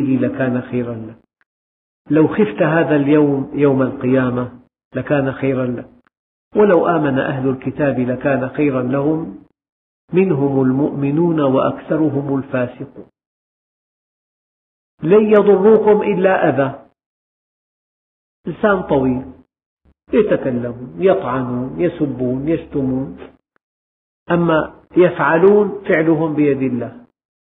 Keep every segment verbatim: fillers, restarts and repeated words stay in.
لكان خيرا لك. لو خفت هذا اليوم يوم القيامة لكان خيرا لك. ولو آمن أهل الكتاب لكان خيرا لهم منهم المؤمنون وأكثرهم الفاسقون. لن يضروكم إلا أذى. لسان طويل، يتكلمون، يطعنون، يسبون، يشتمون، أما يفعلون فعلهم بيد الله.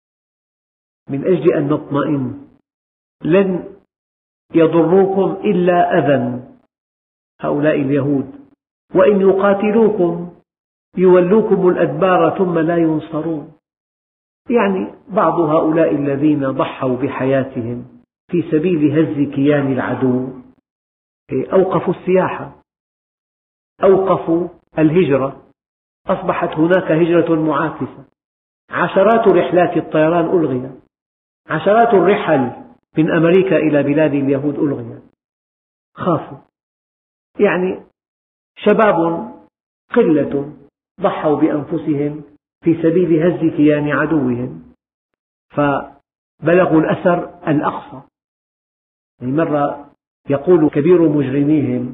من أجل أن نطمئن لن يضروكم إلا أذى هؤلاء اليهود، وإن يقاتلوكم يولوكم الأدبار ثم لا ينصرون. يعني بعض هؤلاء الذين ضحوا بحياتهم في سبيل هز كيان العدو أوقفوا السياحة، أوقفوا الهجرة، أصبحت هناك هجرة معاكسة. عشرات رحلات الطيران ألغيت، عشرات الرحل من أمريكا إلى بلاد اليهود ألغيت. خافوا، يعني شباب قلة ضحوا بأنفسهم في سبيل هز كيان عدوهم، فبلغوا الأثر الأقصى. يعني مرة يقول كبير مجرميهم،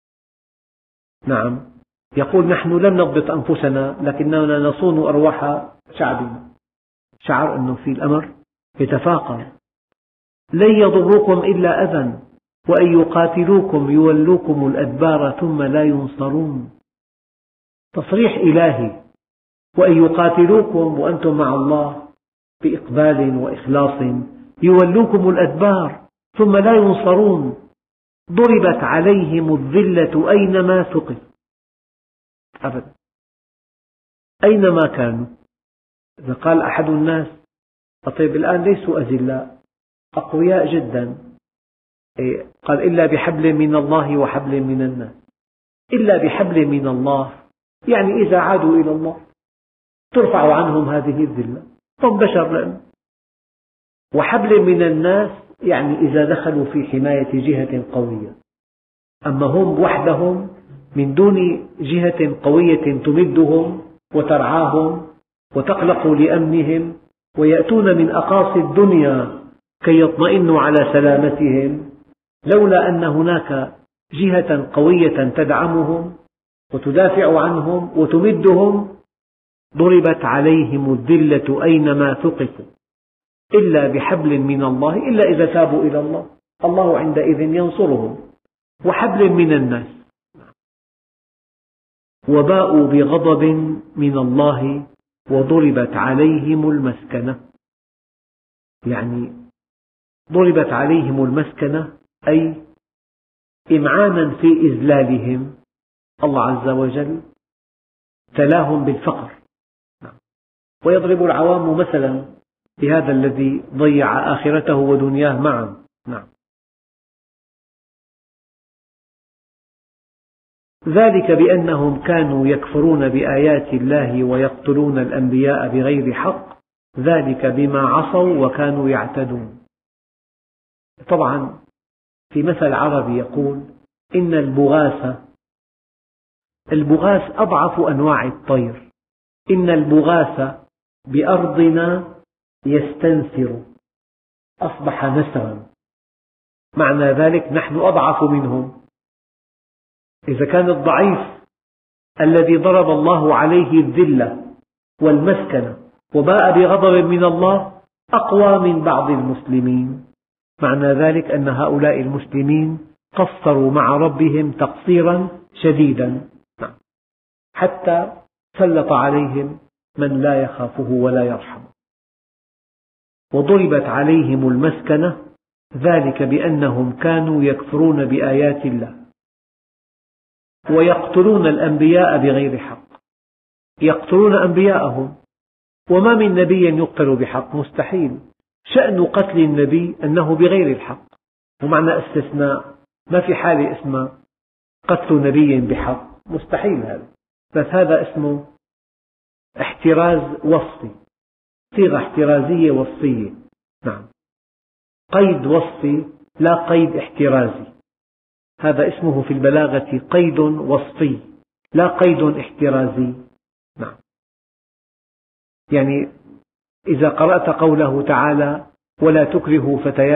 نعم، يقول: نحن لم نضبط أنفسنا لكننا نصون أرواح شعبنا. شعر أنه في الأمر يتفاقم. لن يضروكم إلا أذى وإن يقاتلوكم يولوكم الأدبار ثم لا ينصرون. تصريح إلهي. وإن يقاتلوكم وأنتم مع الله بإقبال وإخلاص يولوكم الأدبار ثم لا ينصرون. ضربت عليهم الذلة أينما ثقفوا. أبدا، أينما كانوا. إذا قال أحد الناس: طيب الآن ليسوا أذلاء، أقوياء جدا. قال: إلا بحبل من الله وحبل من الناس. إلا بحبل من الله يعني إذا عادوا إلى الله ترفع عنهم هذه الذلة، هم بشر لأنه. وحبل من الناس يعني إذا دخلوا في حماية جهة قوية. أما هم وحدهم من دون جهة قوية تمدهم وترعاهم وتقلق لأمنهم ويأتون من أقاصي الدنيا كي يطمئنوا على سلامتهم، لولا أن هناك جهة قوية تدعمهم وتدافع عنهم وتمدهم ضربت عليهم الذلة أينما ثقفوا إلا بحبل من الله، إلا إذا تابوا إلى الله، الله عندئذ ينصرهم. وحبل من الناس. وباءوا بغضب من الله وضربت عليهم المسكنة. يعني ضربت عليهم المسكنة أي إمعانا في إذلالهم. الله عز وجل تلاهم بالفقر، ويضرب العوام مثلا بهذا الذي ضيع آخرته ودنياه معا. نعم. ذلك بأنهم كانوا يكفرون بآيات الله ويقتلون الأنبياء بغير حق، ذلك بما عصوا وكانوا يعتدون. طبعا في مثل عربي يقول: إن البغاث البغاث أضعف أنواع الطير. إن البغاث بأرضنا يستنسر، أصبح نسرا. معنى ذلك نحن أضعف منهم. إذا كان الضعيف الذي ضرب الله عليه الذلة والمسكنة وباء بغضب من الله أقوى من بعض المسلمين، معنى ذلك أن هؤلاء المسلمين قصروا مع ربهم تقصيرا شديدا، حتى سلط عليهم من لا يخافه ولا يرحمه. وضربت عليهم المسكنة ذلك بأنهم كانوا يكفرون بآيات الله ويقتلون الأنبياء بغير حق. يقتلون أنبياءهم، وما من نبي يقتل بحق، مستحيل. شأن قتل النبي أنه بغير الحق، ومعنى استثناء، ما في حالة اسمها قتل نبي بحق، مستحيل هذا. بس هذا اسمه احتراز وصفي، صيغة احترازية وصفية. نعم، قيد وصفي لا قيد احترازي. هذا اسمه في البلاغة قيد وصفي لا قيد احترازي. نعم، يعني إذا قرأت قوله تعالى: ولا تكرهوا فتياتكم